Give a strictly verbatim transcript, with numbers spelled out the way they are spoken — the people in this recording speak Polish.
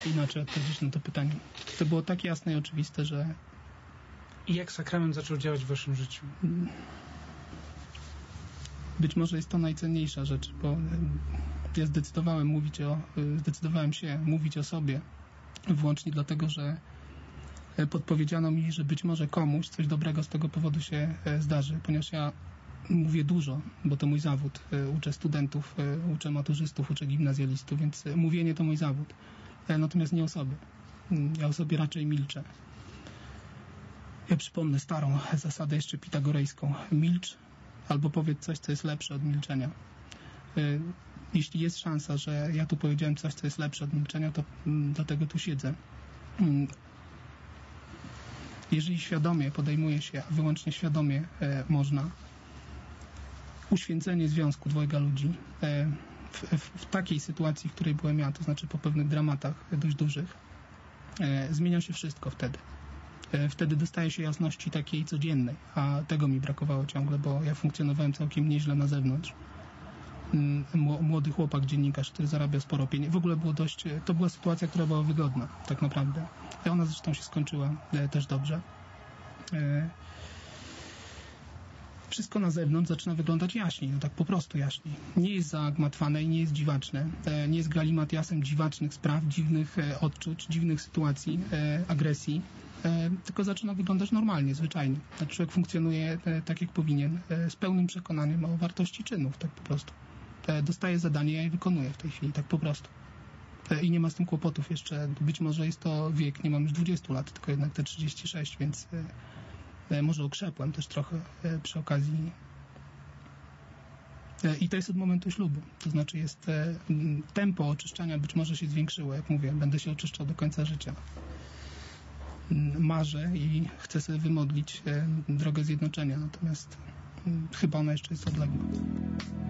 inaczej odpowiedzieć na to pytanie. To było tak jasne i oczywiste, że... I jak sakrament zaczął działać w waszym życiu? Być może jest to najcenniejsza rzecz, bo ja zdecydowałem mówić o, zdecydowałem się mówić o sobie wyłącznie dlatego, że podpowiedziano mi, że być może komuś coś dobrego z tego powodu się zdarzy, ponieważ ja mówię dużo, bo to mój zawód. Uczę studentów, uczę maturzystów, uczę gimnazjalistów, więc mówienie to mój zawód. Natomiast nie o sobie. Ja o sobie raczej milczę. Ja przypomnę starą zasadę jeszcze pitagorejską. Milcz albo powiedz coś, co jest lepsze od milczenia. Jeśli jest szansa, że ja tu powiedziałem coś, co jest lepsze od milczenia, to dlatego tu siedzę. Jeżeli świadomie podejmuje się, a wyłącznie świadomie e, można, uświęcenie związku dwojga ludzi e, w, w, w takiej sytuacji, w której byłem ja, to znaczy po pewnych dramatach dość dużych, e, zmienia się wszystko wtedy. E, wtedy dostaje się jasności takiej codziennej, a tego mi brakowało ciągle, bo ja funkcjonowałem całkiem nieźle na zewnątrz. Młody chłopak, dziennikarz, który zarabia sporo pieniędzy. W ogóle było dość, to była sytuacja, która była wygodna, tak naprawdę. Ona zresztą się skończyła też dobrze. Wszystko na zewnątrz zaczyna wyglądać jaśniej, no tak po prostu jaśniej. Nie jest zagmatwane i nie jest dziwaczne. Nie jest galimatiasem dziwacznych spraw, dziwnych odczuć, dziwnych sytuacji, agresji, tylko zaczyna wyglądać normalnie, zwyczajnie. Człowiek funkcjonuje tak, jak powinien, z pełnym przekonaniem o wartości czynów, tak po prostu. Dostaje zadanie, ja je wykonuję w tej chwili, tak po prostu. I nie ma z tym kłopotów jeszcze. Być może jest to wiek, nie mam już dwudziestu lat, tylko jednak te trzydzieści sześć, więc może okrzepłem też trochę przy okazji. I to jest od momentu ślubu. To znaczy jest tempo oczyszczania być może się zwiększyło, jak mówię, będę się oczyszczał do końca życia. Marzę i chcę sobie wymodlić drogę zjednoczenia, natomiast chyba ona jeszcze jest odległa.